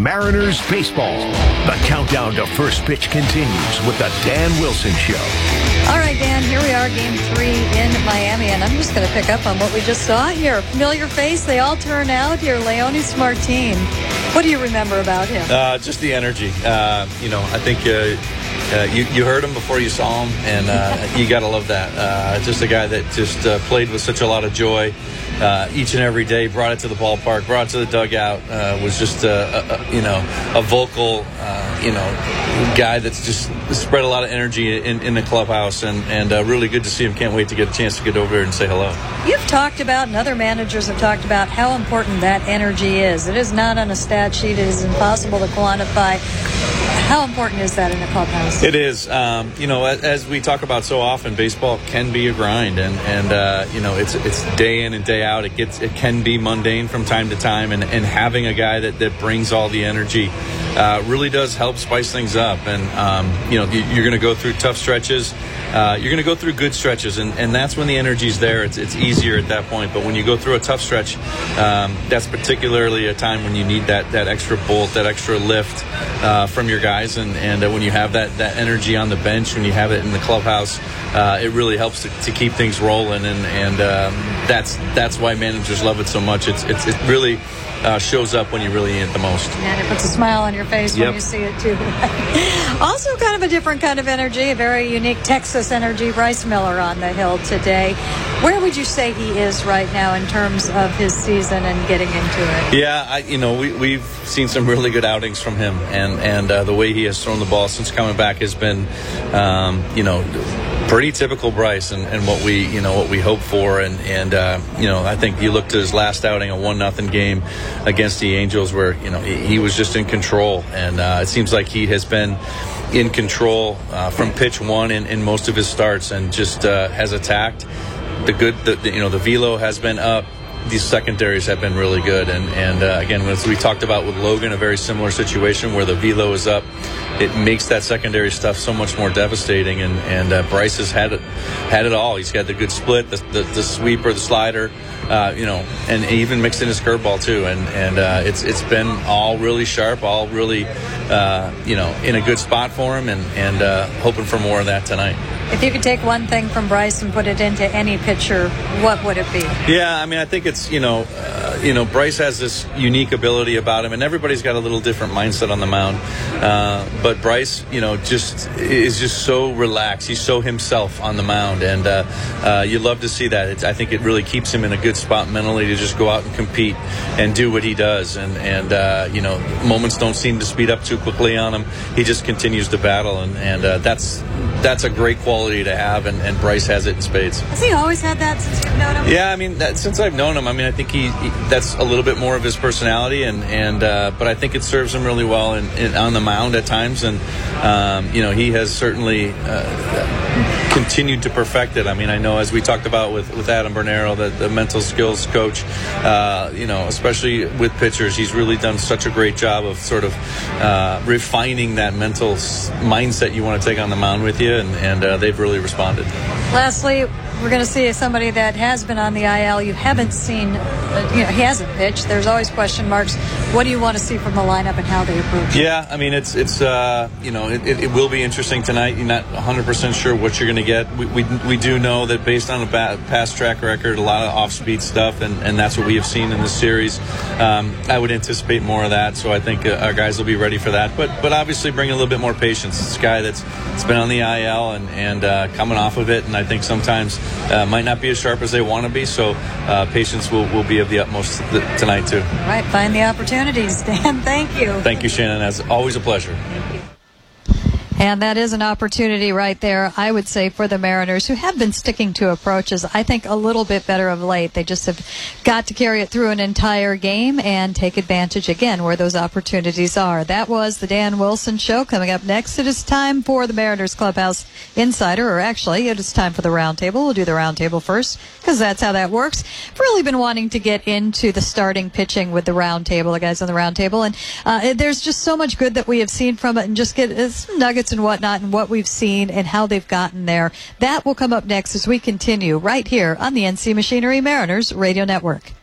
Mariners baseball. The countdown to first pitch continues with the Dan Wilson Show. All right, Dan, here we are, Game 3 in Miami, and I'm just going to pick up on what we just saw here. Familiar face, they all turn out here. Leonys Martin. What do you remember about him? Just the energy. I think you heard him before you saw him, and you got to love that. Just a guy that just played with such a lot of joy each and every day, brought it to the ballpark, brought it to the dugout, was just a vocal, guy that's just spread a lot of energy in the clubhouse, and really good to see him. Can't wait to get a chance to get over there and say hello. You've talked about, and other managers have talked about, how important that energy is. It is not on a stat sheet. It is impossible to quantify. How important is that in the clubhouse? It is. As we talk about so often, baseball can be a grind, and it's day in and day out. It can be mundane from time to time, and having a guy that brings all the energy really does help spice things up. And you're going to go through tough stretches. You're going to go through good stretches, and that's when the energy's there. It's easier at that point. But when you go through a tough stretch, that's particularly a time when you need that extra bolt, that extra lift from your guys. And when you have that energy on the bench, when you have it in the clubhouse, it really helps to keep things rolling. And that's why managers love it so much. It really shows up when you really need it the most. And it puts a smile on your face when you see it, too. Also kind of a different kind of energy, a very unique Texas energy. Bryce Miller on the hill today. Where would you say he is right now in terms of his season and getting into it? Yeah, we've seen some really good outings from him, and the way he has thrown the ball since coming back has been, pretty typical Bryce and what we hope for, and I think you look to his last outing, a 1-0 game against the Angels, where he was just in control, and it seems like he has been in control from pitch one in most of his starts, and just has attacked. The velo has been up. These secondaries have been really good, and again, as we talked about with Logan, a very similar situation where the velo is up. It makes that secondary stuff so much more devastating, and Bryce has had it all. He's got the good split, the sweeper, the slider, and even mixed in his curveball too, and it's been all really sharp, all really in a good spot for him, and hoping for more of that tonight. If you could take one thing from Bryce and put it into any pitcher, what would it be? Yeah, I think it's Bryce has this unique ability about him, and everybody's got a little different mindset on the mound. But Bryce, is just so relaxed. He's so himself on the mound, and you love to see that. I think it really keeps him in a good spot mentally to just go out and compete and do what he does. And moments don't seem to speed up too quickly on him. He just continues to battle, and that's a great quality to have, and Bryce has it in spades. Has he always had that since you've known him? Yeah, since I've known him, I think he that's a little bit more of his personality, but I think it serves him really well on the mound at times, and he has certainly continued to perfect it. I know, as we talked about with Adam Bernero, the mental skills coach, especially with pitchers, he's really done such a great job of sort of refining that mental mindset you want to take on the mound with you, and they've really responded. Lastly, we're going to see somebody that has been on the IL. You haven't seen, he hasn't pitched. There's always question marks. What do you want to see from the lineup and how they approach it? Yeah, it will be interesting tonight. You're not 100% sure what you're going to get. We do know that based on a past track record, a lot of off-speed stuff, and that's what we have seen in this series. I would anticipate more of that, so I think our guys will be ready for that. But obviously bring a little bit more patience. It's a guy that's been on the IL and coming off of it, and I think sometimes might not be as sharp as they want to be, so patience will be of the utmost tonight too. Right, find the opportunities. Dan, thank you. Thank you, Shannon. As always, a pleasure. And that is an opportunity right there, I would say, for the Mariners, who have been sticking to approaches, I think, a little bit better of late. They just have got to carry it through an entire game and take advantage, again, where those opportunities are. That was the Dan Wilson Show. Coming up next, it is time for the Mariners Clubhouse Insider, or actually, it is time for the Roundtable. We'll do the Roundtable first, because that's how that works. I've really been wanting to get into the starting pitching with the Roundtable, the guys on the Roundtable, and there's just so much good that we have seen from it, and just get some nuggets and whatnot, and what we've seen and how they've gotten there. That will come up next as we continue right here on the NC Machinery Mariners Radio Network.